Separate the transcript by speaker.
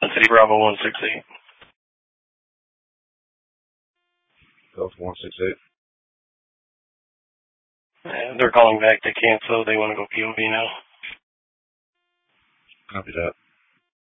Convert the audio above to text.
Speaker 1: City Bravo 168.
Speaker 2: Delta 168.
Speaker 1: They're calling back to cancel. They want to go POV now.
Speaker 2: Copy that.